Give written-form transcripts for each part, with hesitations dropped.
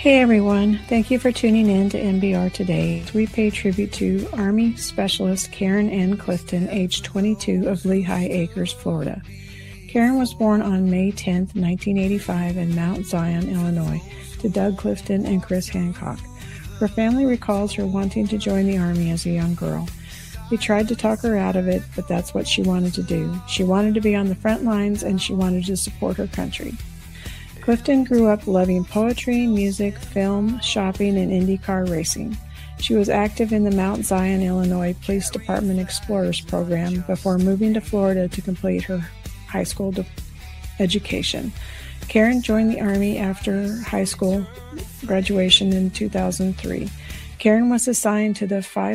Hey everyone, thank you for tuning in to MBR today. We pay tribute to Army Specialist Karen N. Clifton, age 22, of Lehigh Acres, Florida. Karen was born on May 10, 1985 in Mount Zion, Illinois, to Doug Clifton and Chris Hancock. Her family recalls her wanting to join the Army as a young girl. They tried to talk her out of it, but that's what she wanted to do. She wanted to be on the front lines and she wanted to support her country. Clifton grew up loving poetry, music, film, shopping, and IndyCar racing. She was active in the Mount Zion, Illinois Police Department Explorers program before moving to Florida to complete her high school education. Karen joined the Army after high school graduation in 2003. Karen was assigned to the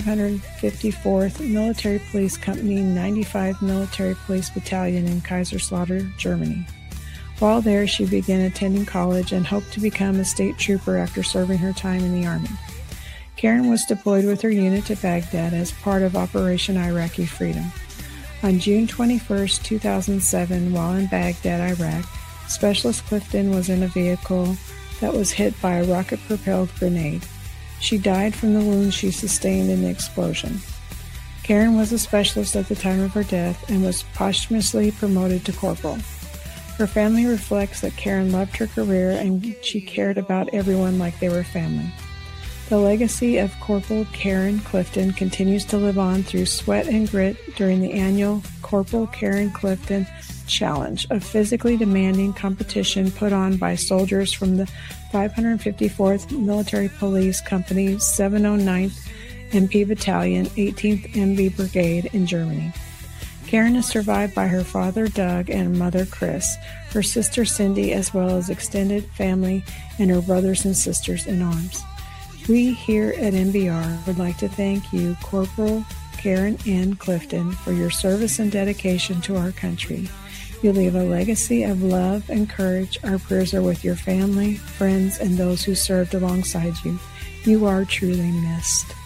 554th Military Police Company 95 Military Police Battalion in Kaiserslautern, Germany. While there, she began attending college and hoped to become a state trooper after serving her time in the Army. Karen was deployed with her unit to Baghdad as part of Operation Iraqi Freedom. On June 21, 2007, while in Baghdad, Iraq, Specialist Clifton was in a vehicle that was hit by a rocket-propelled grenade. She died from the wounds she sustained in the explosion. Karen was a specialist at the time of her death and was posthumously promoted to corporal. Her family reflects that Karen loved her career and she cared about everyone like they were family. The legacy of Corporal Karen Clifton continues to live on through sweat and grit during the annual Corporal Karen Clifton Challenge, a physically demanding competition put on by soldiers from the 554th Military Police Company 709th MP Battalion, 18th MB Brigade in Germany. Karen is survived by her father, Doug, and mother, Chris, her sister, Cindy, as well as extended family and her brothers and sisters in arms. We here at MBR would like to thank you, Corporal Karen N. Clifton, for your service and dedication to our country. You leave a legacy of love and courage. Our prayers are with your family, friends, and those who served alongside you. You are truly missed.